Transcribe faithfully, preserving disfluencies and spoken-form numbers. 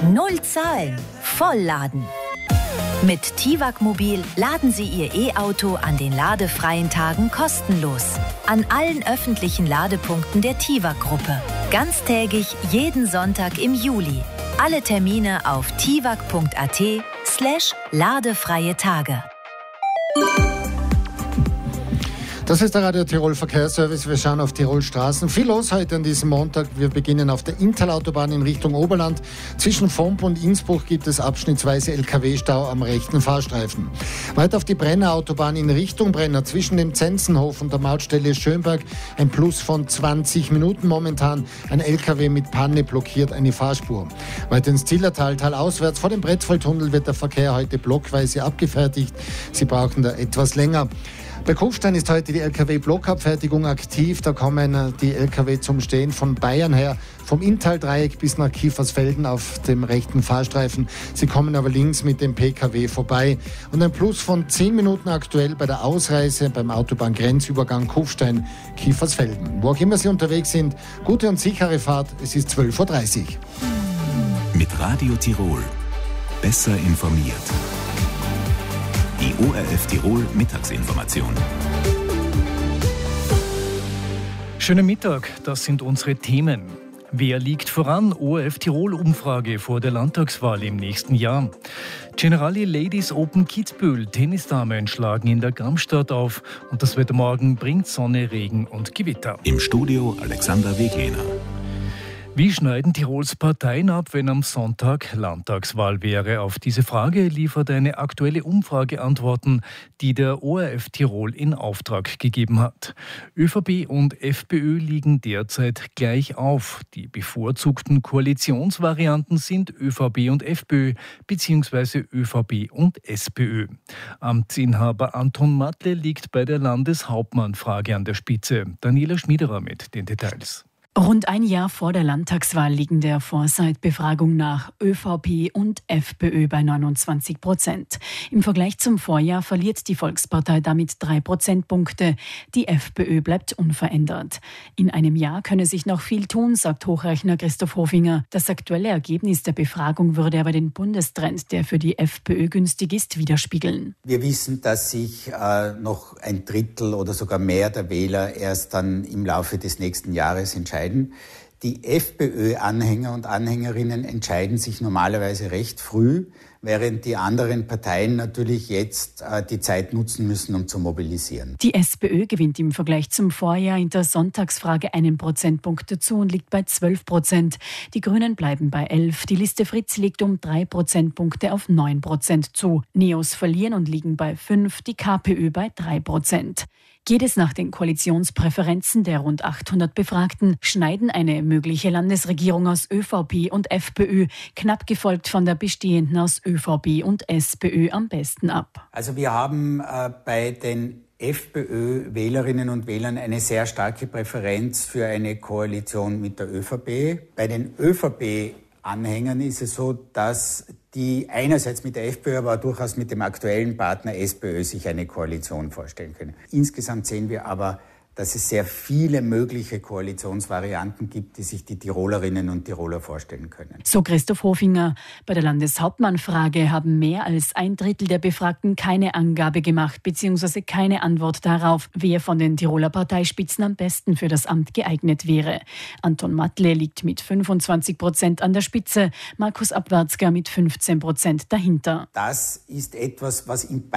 Null zahlen, vollladen. Mit Tiwak Mobil laden Sie Ihr E-Auto an den ladefreien Tagen kostenlos. An allen öffentlichen Ladepunkten der Tiwak-Gruppe. Ganztägig jeden Sonntag im Juli. Alle Termine auf tiwak.at slash ladefreie Tage. Das ist der Radio Tirol Verkehrsservice. Wir schauen auf Tirol Straßen. Viel los heute an diesem Montag. Wir beginnen auf der Inntalautobahn in Richtung Oberland. Zwischen Vomp und Innsbruck gibt es abschnittsweise L K W-Stau am rechten Fahrstreifen. Weiter auf die Brennerautobahn in Richtung Brenner zwischen dem Zenzenhof und der Mautstelle Schönberg ein Plus von zwanzig Minuten momentan. Ein L K W mit Panne blockiert eine Fahrspur. Weiter ins Zillertal, talauswärts vor dem Brettvolltunnel wird der Verkehr heute blockweise abgefertigt. Sie brauchen da etwas länger. Bei Kufstein ist heute die L K W-Blockabfertigung aktiv. Da kommen die L K W zum Stehen von Bayern her, vom Inntal-Dreieck bis nach Kiefersfelden auf dem rechten Fahrstreifen. Sie kommen aber links mit dem P K W vorbei. Und ein Plus von zehn Minuten aktuell bei der Ausreise beim Autobahngrenzübergang Kufstein-Kiefersfelden. Wo auch immer Sie unterwegs sind, gute und sichere Fahrt. Es ist zwölf Uhr dreißig. Mit Radio Tirol. Besser informiert. Die O R F Tirol Mittagsinformation. Schönen Mittag, das sind unsere Themen. Wer liegt voran? O R F Tirol Umfrage vor der Landtagswahl im nächsten Jahr. Generali Ladies Open Kitzbühel, Tennisdamen schlagen in der Gamstadt auf und das Wetter morgen bringt Sonne, Regen und Gewitter. Im Studio Alexander Weglehner. Wie schneiden Tirols Parteien ab, wenn am Sonntag Landtagswahl wäre? Auf diese Frage liefert eine aktuelle Umfrage Antworten, die der O R F Tirol in Auftrag gegeben hat. ÖVP und FPÖ liegen derzeit gleich auf. Die bevorzugten Koalitionsvarianten sind ÖVP und FPÖ bzw. ÖVP und SPÖ. Amtsinhaber Anton Matle liegt bei der Landeshauptmannfrage an der Spitze. Daniela Schmiederer mit den Details. Rund ein Jahr vor der Landtagswahl liegen der Foresight-Befragung nach ÖVP und FPÖ bei neunundzwanzig Prozent. Im Vergleich zum Vorjahr verliert die Volkspartei damit drei Prozentpunkte. Die FPÖ bleibt unverändert. In einem Jahr könne sich noch viel tun, sagt Hochrechner Christoph Hofinger. Das aktuelle Ergebnis der Befragung würde aber den Bundestrend, der für die FPÖ günstig ist, widerspiegeln. Wir wissen, dass sich äh, noch ein Drittel oder sogar mehr der Wähler erst dann im Laufe des nächsten Jahres entscheiden. Die FPÖ-Anhänger und Anhängerinnen entscheiden sich normalerweise recht früh, während die anderen Parteien natürlich jetzt äh, die Zeit nutzen müssen, um zu mobilisieren. Die SPÖ gewinnt im Vergleich zum Vorjahr in der Sonntagsfrage einen Prozentpunkt dazu und liegt bei zwölf Prozent. Die Grünen bleiben bei elf. Die Liste Fritz legt um drei Prozentpunkte auf neun Prozent zu. Neos verlieren und liegen bei fünf, die KPÖ bei drei Prozent. Geht es nach den Koalitionspräferenzen der rund achthundert Befragten, schneiden eine mögliche Landesregierung aus ÖVP und FPÖ, knapp gefolgt von der bestehenden aus ÖVP und SPÖ, am besten ab. Also wir haben äh, bei den FPÖ-Wählerinnen und Wählern eine sehr starke Präferenz für eine Koalition mit der ÖVP. Bei den ÖVP-Anhängern ist es so, dass die einerseits mit der FPÖ, aber auch durchaus mit dem aktuellen Partner SPÖ sich eine Koalition vorstellen können. Insgesamt sehen wir aber, dass es sehr viele mögliche Koalitionsvarianten gibt, die sich die Tirolerinnen und Tiroler vorstellen können. So Christoph Hofinger. Bei der Landeshauptmannfrage haben mehr als ein Drittel der Befragten keine Angabe gemacht bzw. keine Antwort darauf, wer von den Tiroler Parteispitzen am besten für das Amt geeignet wäre. Anton Matle liegt mit fünfundzwanzig Prozent an der Spitze, Markus Abwarzger mit fünfzehn Prozent dahinter. Das ist etwas, was in